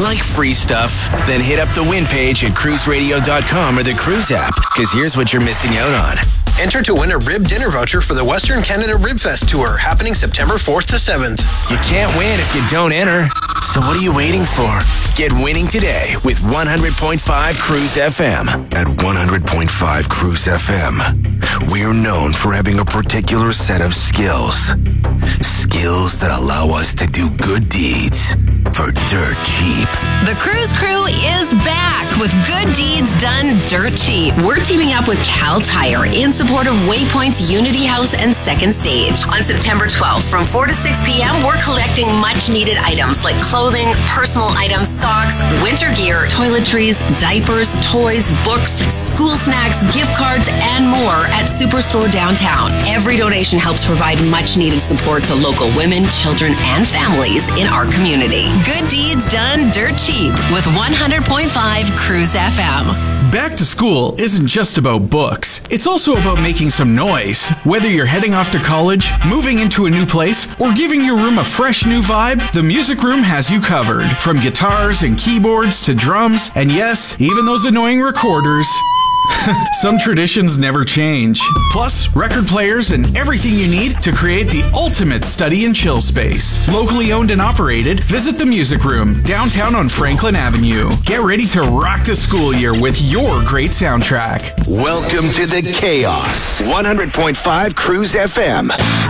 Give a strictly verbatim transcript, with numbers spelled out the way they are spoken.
Like free stuff? Then hit up the win page at cruise radio dot com or the Cruise app, because here's what you're missing out on. Enter to win a rib dinner voucher for the Western Canada Rib Fest Tour, happening September fourth to seventh. You can't win if you don't enter. So what are you waiting for? Get winning today with one hundred point five Cruise F M. At one hundred point five Cruise F M, we're known for having a particular set of skills. Skills that allow us to do good deeds for dirt cheap. The Cruise Crew is back with Good Deeds Done Dirt Cheap. We're teaming up with Cal Tire in support of Waypoint's Unity House and Second Stage. On September twelfth from four to six p.m., we're collecting much-needed items like clothing, personal items, socks, winter gear, toiletries, diapers, toys, books, school snacks, gift cards, and more at Superstore Downtown. Every donation helps provide much-needed support to local women, children, and families in our community. Good Deeds Done Dirt Cheap with one hundred point five Cruise F M. Back to school isn't just about books. It's also about making some noise. Whether you're heading off to college, moving into a new place, or giving your room a fresh new vibe, the Music Room has you covered. From guitars and keyboards to drums, and yes, even those annoying recorders. Some traditions never change. Plus, record players and everything you need to create the ultimate study and chill space. Locally owned and operated, visit the Music Room, downtown on Franklin Avenue. Get ready to rock the school year with your great soundtrack. Welcome to the chaos. one hundred point five Cruise F M.